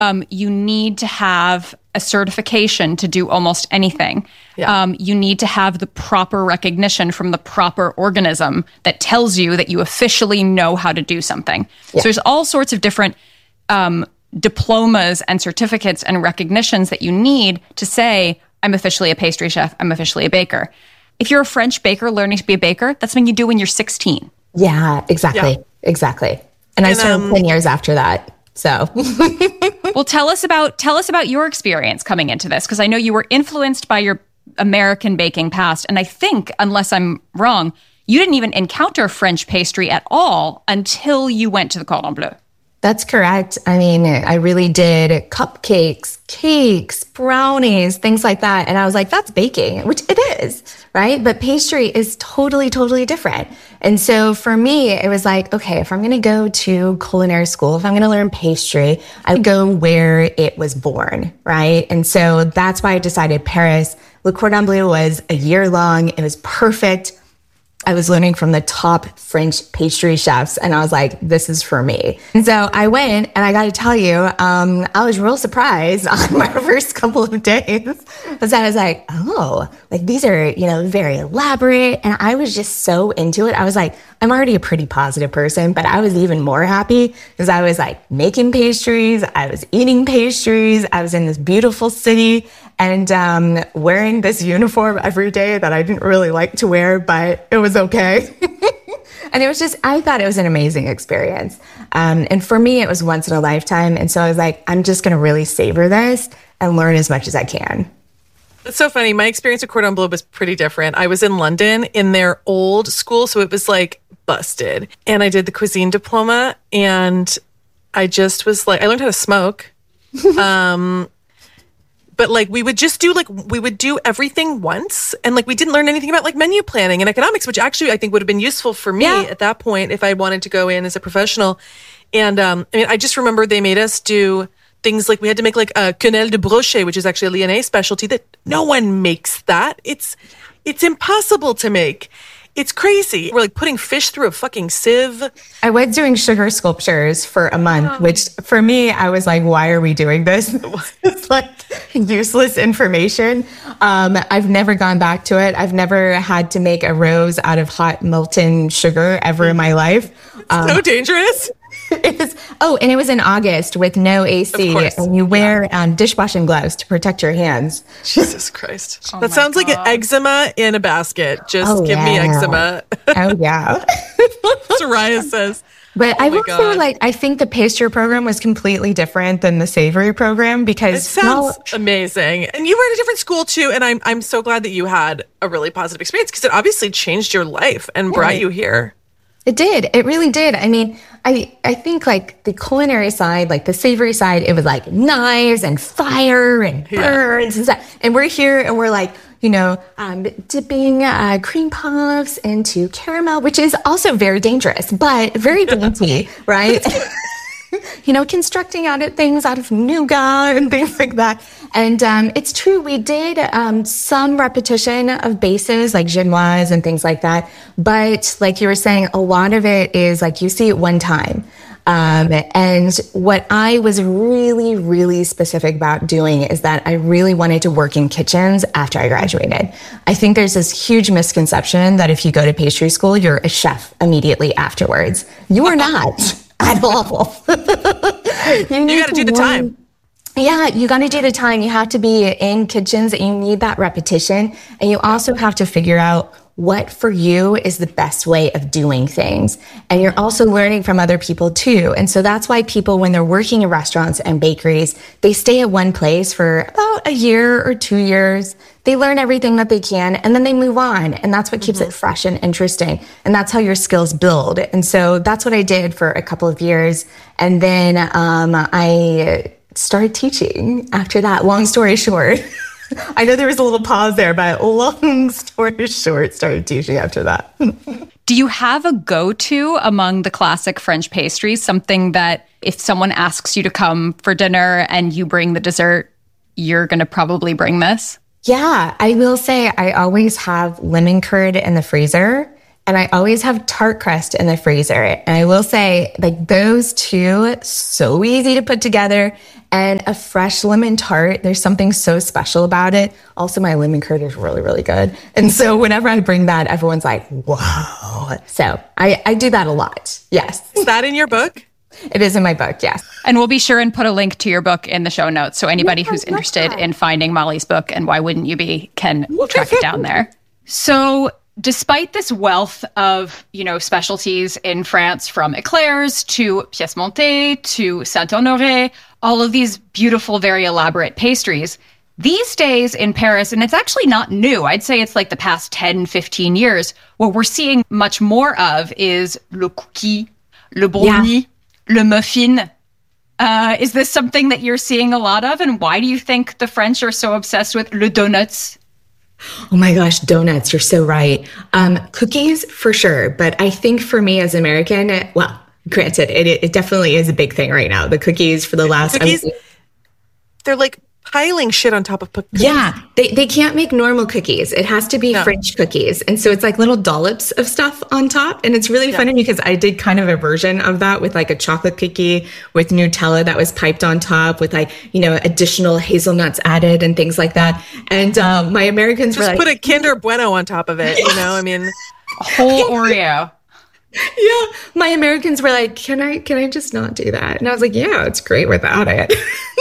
You need to have a certification to do almost anything. Yeah. You need to have the proper recognition from the proper organism that tells you that you officially know how to do something. Yeah. So there's all sorts of different diplomas and certificates and recognitions that you need to say, I'm officially a pastry chef, I'm officially a baker. If you're a French baker learning to be a baker, that's something you do when you're 16. Yeah, exactly. Yeah. Exactly. And I started 10 years after that. So, well, tell us about your experience coming into this, because I know you were influenced by your American baking past. And I think, unless I'm wrong, you didn't even encounter French pastry at all until you went to the Cordon Bleu. That's correct. I mean, I really did cupcakes, cakes, brownies, things like that. And I was like, that's baking, which it is, right? But pastry is totally, totally different. And so for me, it was like, okay, if I'm going to go to culinary school, if I'm going to learn pastry, I would go where it was born, right? And so that's why I decided Paris. Le Cordon Bleu was a year long. It was perfect. I was learning from the top French pastry chefs, and I was like, this is for me. And so I went, and I got to tell you, I was real surprised on my first couple of days, because I was like, oh, like these are, very elaborate. And I was just so into it. I was like, I'm already a pretty positive person, but I was even more happy because I was like making pastries. I was eating pastries. I was in this beautiful city and wearing this uniform every day that I didn't really like to wear, but it was okay. And it was just, I thought it was an amazing experience. And for me, it was once in a lifetime. And so I was like, I'm just going to really savor this and learn as much as I can. It's so funny. My experience at Cordon Bleu was pretty different. I was in London in their old school, so it was like busted. And I did the cuisine diploma, and I just was like, I learned how to smoke. But like we would do everything once, and like we didn't learn anything about like menu planning and economics, which actually I think would have been useful for me at that point if I wanted to go in as a professional. And I just remember they made us do things like we had to make like a quenelle de brochet, which is actually a Lyonnais specialty that no one makes that. It's impossible to make. It's crazy. We're like putting fish through a fucking sieve. I was doing sugar sculptures for a month, which for me, I was like, why are we doing this? It's like useless information. I've never gone back to it. I've never had to make a rose out of hot molten sugar ever in my life. It's so dangerous. And it was in August with no AC, and you wear dishwashing gloves to protect your hands. Jesus Christ. That sounds like an eczema in a basket. Just give me eczema. Oh, yeah. Psoriasis. But I will say, like, I think the pastry program was completely different than the savory program because it sounds amazing. And you were at a different school too, and I'm so glad that you had a really positive experience because it obviously changed your life and brought you here. It did. It really did. I mean, I think like the culinary side, like the savory side, it was like knives and fire and burns and stuff. And we're here and we're like, dipping cream puffs into caramel, which is also very dangerous, but very dainty, right? Constructing things out of nougat and things like that. And it's true, we did some repetition of bases like genoise and things like that. But like you were saying, a lot of it is like you see it one time. And what I was really, really specific about doing is that I really wanted to work in kitchens after I graduated. I think there's this huge misconception that if you go to pastry school, you're a chef immediately afterwards. You are not. At all. You got to do the time. Yeah, you got to do the time. You have to be in kitchens and you need that repetition. And you also have to figure out what for you is the best way of doing things. And you're also learning from other people too. And so that's why people, when they're working in restaurants and bakeries, they stay at one place for about a year or 2 years. They learn everything that they can and then they move on. And that's what keeps it fresh and interesting. And that's how your skills build. And so that's what I did for a couple of years. And then I started teaching after that. Long story short. I know there was a little pause there, but long story short, started teaching after that. Do you have a go-to among the classic French pastries? Something that if someone asks you to come for dinner and you bring the dessert, you're going to probably bring this? Yeah, I will say I always have lemon curd in the freezer. And I always have tart crust in the freezer. And I will say, like, those two, so easy to put together. And a fresh lemon tart, there's something so special about it. Also, my lemon curd is really, really good. And so whenever I bring that, everyone's like, wow. So I do that a lot. Yes. Is that in your book? It is in my book, yes. And we'll be sure and put a link to your book in the show notes. So anybody who's interested in finding Molly's book, and why wouldn't you be, can track it down there. So despite this wealth of, specialties in France, from eclairs to pièce montée to Saint-Honoré, all of these beautiful, very elaborate pastries, these days in Paris, and it's actually not new, I'd say it's like the past 10, 15 years, what we're seeing much more of is le cookie, le brownie, le muffin. Is this something that you're seeing a lot of? And why do you think the French are so obsessed with le donuts? Oh my gosh, donuts, you're so right. Cookies, for sure. But I think for me as American, well, granted, it definitely is a big thing right now. The cookies for the last... Cookies, they're like piling shit on top of cookies. Yeah, they can't make normal cookies. It has to be French cookies. And so it's like little dollops of stuff on top. And it's really funny because I did kind of a version of that with like a chocolate cookie with Nutella that was piped on top with like, additional hazelnuts added and things like that. And my Americans were like... Just put a Kinder Bueno on top of it, I mean... A whole Oreo. Yeah, my Americans were like, can I just not do that? And I was like, yeah, it's great without it.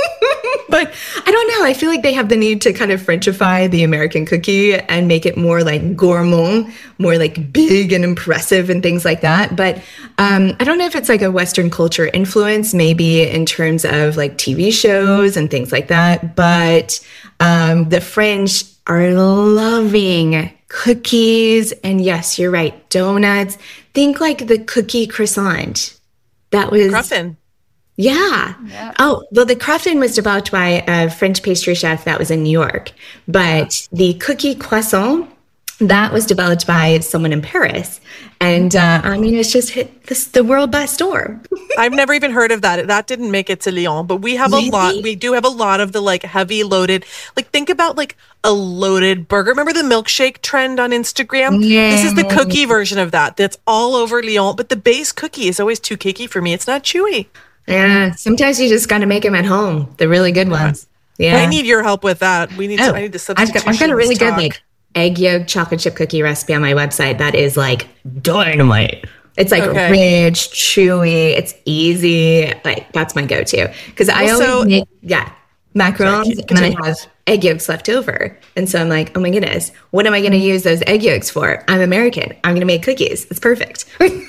But I don't know. I feel like they have the need to kind of Frenchify the American cookie and make it more like gourmand, more like big and impressive and things like that. But I don't know if it's like a Western culture influence, maybe in terms of like TV shows and things like that. But the French are loving cookies. And yes, you're right, donuts. Think like the cookie croissant. That was... Cruffin. Yeah. Yep. Oh, well, the Cruffin was developed by a French pastry chef that was in New York. But the cookie croissant, that was developed by someone in Paris. And it's just hit the world by storm. I've never even heard of that. That didn't make it to Lyon, but we have we do have a lot of the like heavy loaded, like think about like a loaded burger. Remember the milkshake trend on Instagram? Yeah. This is the cookie version of that. That's all over Lyon, but the base cookie is always too cakey for me. It's not chewy. Yeah, sometimes you just got to make them at home. The really good ones. Yeah, I need your help with that. I need the substitution. I've got a really good like egg yolk chocolate chip cookie recipe on my website that is like dynamite. It's like rich, chewy. It's easy. Like that's my go-to because I always make macarons and then I have egg yolks left over. And so I'm like, oh my goodness, what am I going to use those egg yolks for? I'm American. I'm going to make cookies. It's perfect.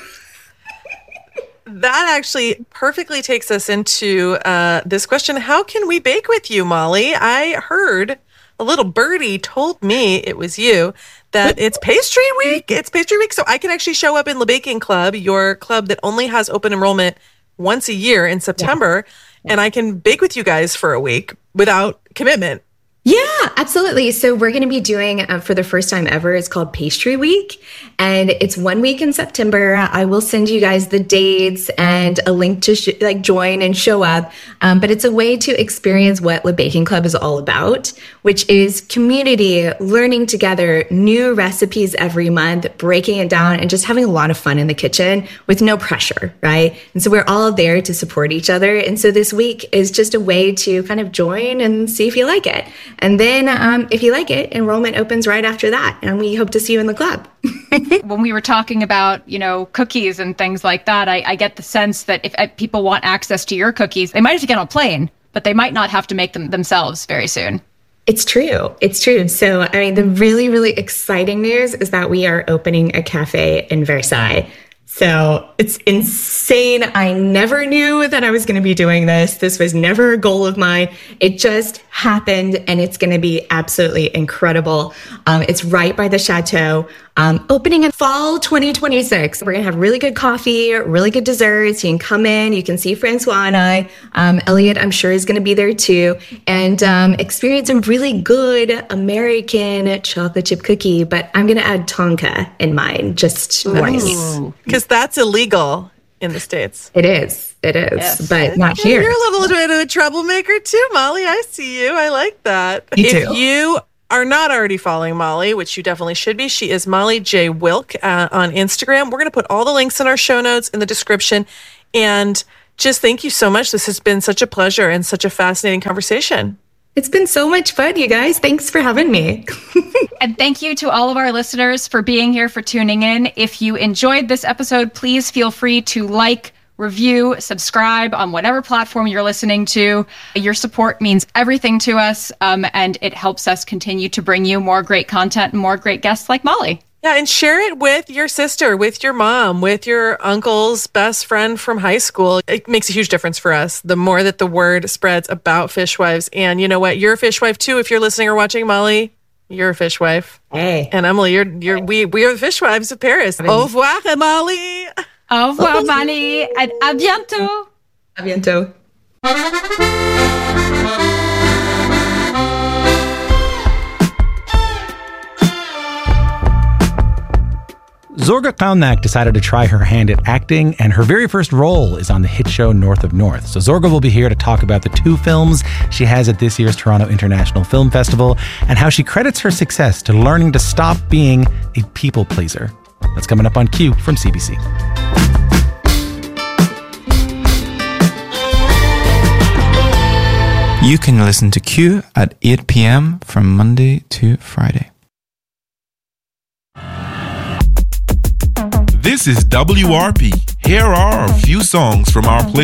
That actually perfectly takes us into this question. How can we bake with you, Molly? I heard a little birdie told me it was you, that it's pastry week. It's pastry week. So I can actually show up in Le Baking Club, your club that only has open enrollment once a year in September. Yeah. And I can bake with you guys for a week without commitment. Yeah, absolutely. So we're going to be doing, for the first time ever, it's called Pastry Week. And it's 1 week in September. I will send you guys the dates and a link to join and show up. But it's a way to experience what Le Baking Club is all about, which is community, learning together, new recipes every month, breaking it down, and just having a lot of fun in the kitchen with no pressure, right? And so we're all there to support each other. And so this week is just a way to kind of join and see if you like it. And then if you like it, enrollment opens right after that. And we hope to see you in the club. When we were talking about, cookies and things like that, I get the sense that if people want access to your cookies, they might have to get on a plane, but they might not have to make them themselves very soon. It's true. It's true. So, the really, really exciting news is that we are opening a cafe in Versailles. So it's insane. I never knew that I was going to be doing this. This was never a goal of mine. It just happened, and it's going to be absolutely incredible. It's right by the chateau. Opening in fall 2026. We're going to have really good coffee, really good desserts. You can come in, you can see Francois and I. Elliot, I'm sure, is going to be there too. And experience a really good American chocolate chip cookie. But I'm going to add Tonka in mine, just once. Because that's illegal in the States. It is. Yes. But not here. You're a little bit of a troublemaker too, Molly. I see you. I like that. You too. If you are not already following Molly, which you definitely should be, she is Molly J. Wilk on Instagram. We're going to put all the links in our show notes in the description. And just thank you so much. This has been such a pleasure and such a fascinating conversation. It's been so much fun, you guys. Thanks for having me. And thank you to all of our listeners for being here, for tuning in. If you enjoyed this episode, please feel free to like, review, subscribe on whatever platform you're listening to. Your support means everything to us, and it helps us continue to bring you more great content and more great guests like Molly. Yeah, and share it with your sister, with your mom, with your uncle's best friend from high school. It makes a huge difference for us. The more that the word spreads about fishwives. And you know what? You're a fishwife too. If you're listening or watching, Molly, you're a fishwife. Hey. And Emily, we are the fishwives of Paris. Au revoir, Molly. Au revoir, Molly. And à bientôt. À bientôt. Zorga Kalnak decided to try her hand at acting, and her very first role is on the hit show North of North. So Zorga will be here to talk about the 2 films she has at this year's Toronto International Film Festival and how she credits her success to learning to stop being a people pleaser. That's coming up on Q from CBC. You can listen to Q at 8 p.m. from Monday to Friday. This is WRP. Here are a few songs from our playlist.